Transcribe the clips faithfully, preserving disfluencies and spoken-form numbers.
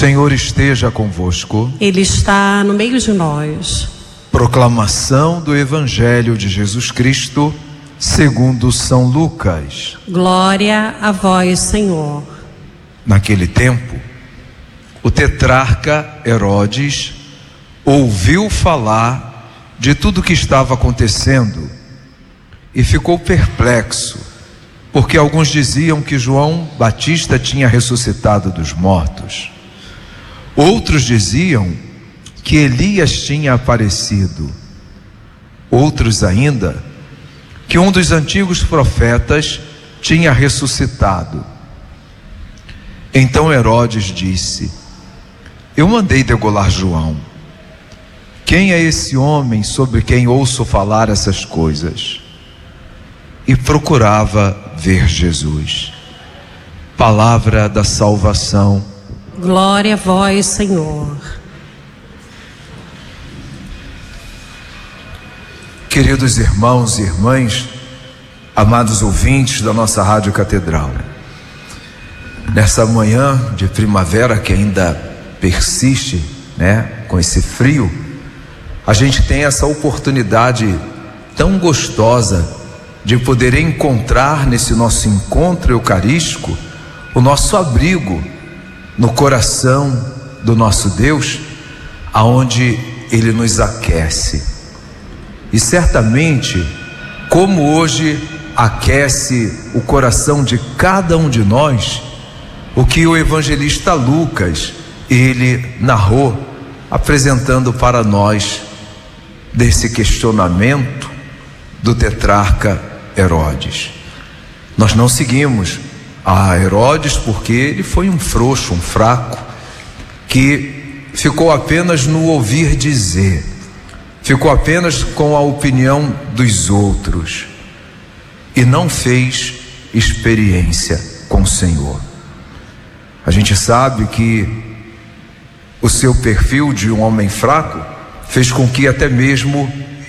Senhor esteja convosco. Ele está no meio de nós. Proclamação do Evangelho de Jesus Cristo, segundo São Lucas. Glória a vós, Senhor. Naquele tempo, o tetrarca Herodes ouviu falar de tudo o que estava acontecendo e ficou perplexo, porque alguns diziam que João Batista tinha ressuscitado dos mortos. Outros diziam que Elias tinha aparecido. Outros ainda, que um dos antigos profetas tinha ressuscitado. Então Herodes disse: eu mandei degolar João. Quem é esse homem sobre quem ouço falar essas coisas? E procurava ver Jesus. Palavra da salvação. Glória a vós, Senhor. Queridos irmãos e irmãs, amados ouvintes da nossa Rádio Catedral, nessa manhã de primavera que ainda persiste, né, com esse frio, a gente tem essa oportunidade tão gostosa de poder encontrar nesse nosso encontro eucarístico o nosso abrigo no coração do nosso Deus, aonde Ele nos aquece. E certamente, como hoje aquece o coração de cada um de nós, o que o evangelista Lucas, ele narrou, apresentando para nós desse questionamento do tetrarca Herodes. Nós não seguimos a Herodes porque ele foi um frouxo, um fraco, que ficou apenas no ouvir dizer, ficou apenas com a opinião dos outros e não fez experiência com o Senhor. A gente sabe que o seu perfil de um homem fraco fez com que até mesmo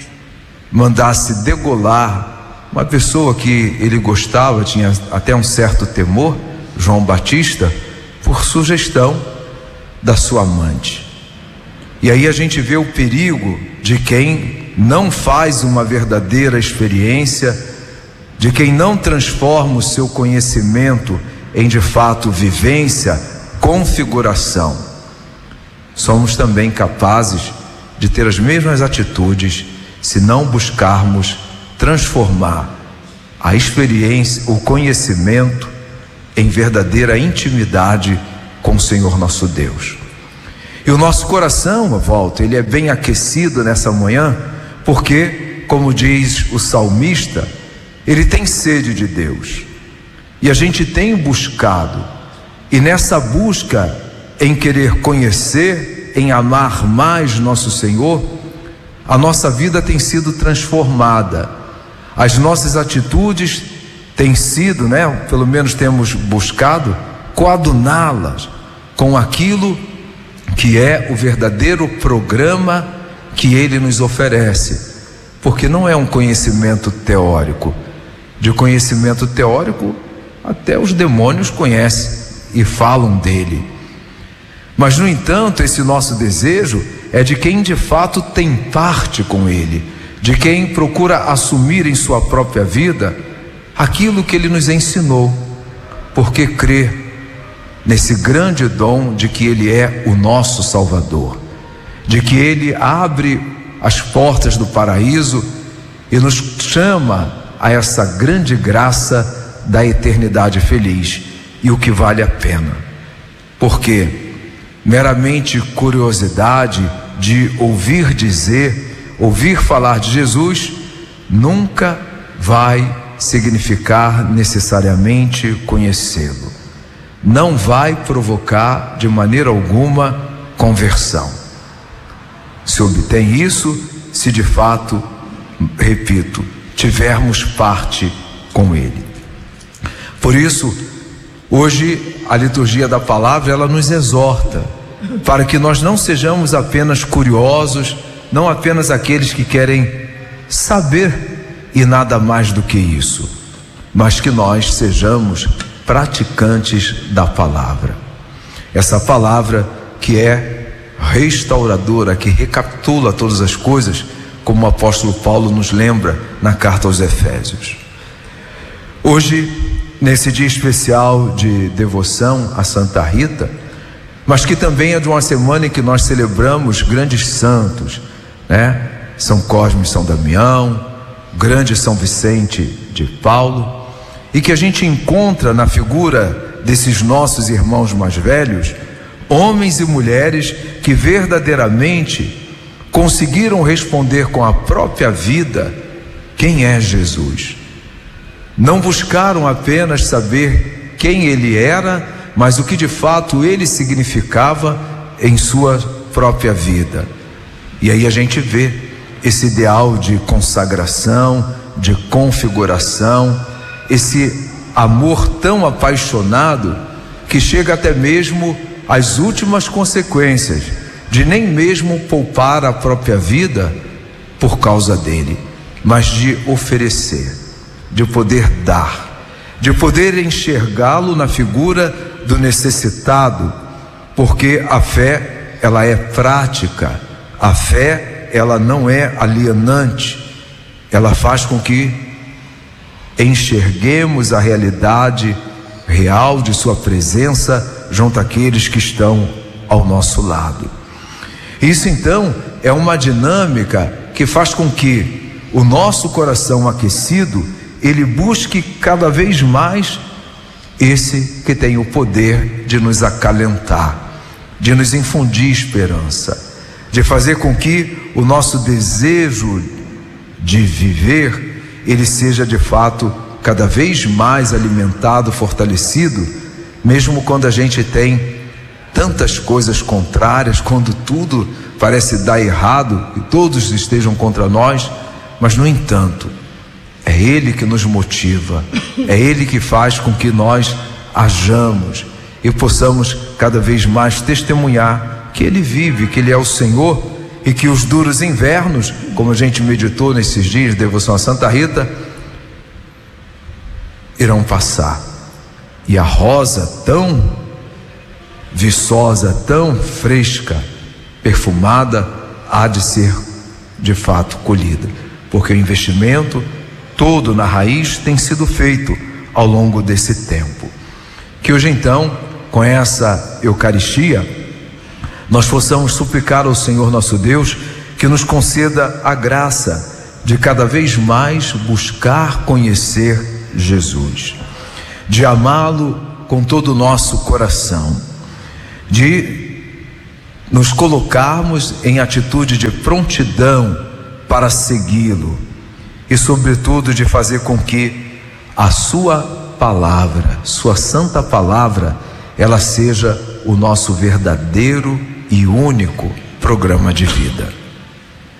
mandasse degolar uma pessoa que ele gostava, tinha até um certo temor, João Batista, por sugestão da sua amante. E aí a gente vê o perigo de quem não faz uma verdadeira experiência, de quem não transforma o seu conhecimento em de fato vivência, configuração. Somos também capazes de ter as mesmas atitudes se não buscarmos transformar a experiência, o conhecimento em verdadeira intimidade com o Senhor nosso Deus. E o nosso coração, volta, ele é bem aquecido nessa manhã, porque, como diz o salmista, ele tem sede de Deus. E a gente tem buscado, e nessa busca em querer conhecer, em amar mais nosso Senhor, a nossa vida tem sido transformada. As nossas atitudes têm sido, né, pelo menos temos buscado, coaduná-las com aquilo que é o verdadeiro programa que Ele nos oferece. Porque não é um conhecimento teórico. De conhecimento teórico, até os demônios conhecem e falam dele. Mas, no entanto, esse nosso desejo é de quem de fato tem parte com Ele, de quem procura assumir em sua própria vida aquilo que Ele nos ensinou, porque crê nesse grande dom de que Ele é o nosso Salvador, de que Ele abre as portas do paraíso e nos chama a essa grande graça da eternidade feliz e o que vale a pena. Porque meramente curiosidade de ouvir dizer, ouvir falar de Jesus, nunca vai significar necessariamente conhecê-lo. Não vai provocar de maneira alguma conversão. Se obtém isso, se de fato, repito, tivermos parte com Ele. Por isso, hoje a liturgia da palavra, ela nos exorta para que nós não sejamos apenas curiosos, não apenas aqueles que querem saber e nada mais do que isso, mas que nós sejamos praticantes da palavra. Essa palavra que é restauradora, que recapitula todas as coisas, como o apóstolo Paulo nos lembra na carta aos Efésios. Hoje, nesse dia especial de devoção a Santa Rita, mas que também é de uma semana em que nós celebramos grandes santos, né? São Cosme e São Damião, grande São Vicente de Paulo, e que a gente encontra na figura desses nossos irmãos mais velhos, homens e mulheres que verdadeiramente conseguiram responder com a própria vida quem é Jesus. Não buscaram apenas saber quem ele era, mas o que de fato ele significava em sua própria vida. E aí a gente vê esse ideal de consagração, de configuração, esse amor tão apaixonado que chega até mesmo às últimas consequências, de nem mesmo poupar a própria vida por causa dele, mas de oferecer, de poder dar, de poder enxergá-lo na figura do necessitado, porque a fé, ela é prática, a fé, ela não é alienante, ela faz com que enxerguemos a realidade real de sua presença junto àqueles que estão ao nosso lado. Isso então é uma dinâmica que faz com que o nosso coração aquecido, ele busque cada vez mais esse que tem o poder de nos acalentar, de nos infundir esperança, de fazer com que o nosso desejo de viver, ele seja de fato cada vez mais alimentado, fortalecido, mesmo quando a gente tem tantas coisas contrárias, quando tudo parece dar errado e todos estejam contra nós, mas no entanto, é Ele que nos motiva, é Ele que faz com que nós hajamos e possamos cada vez mais testemunhar que Ele vive, que Ele é o Senhor e que os duros invernos, como a gente meditou nesses dias de devoção a Santa Rita, irão passar e a rosa tão viçosa, tão fresca, perfumada, há de ser de fato colhida, porque o investimento todo na raiz tem sido feito ao longo desse tempo. Que hoje então, com essa Eucaristia, nós possamos suplicar ao Senhor nosso Deus que nos conceda a graça de cada vez mais buscar conhecer Jesus, de amá-lo com todo o nosso coração, de nos colocarmos em atitude de prontidão para segui-lo e sobretudo de fazer com que a sua palavra, sua santa palavra, ela seja o nosso verdadeiro e único programa de vida.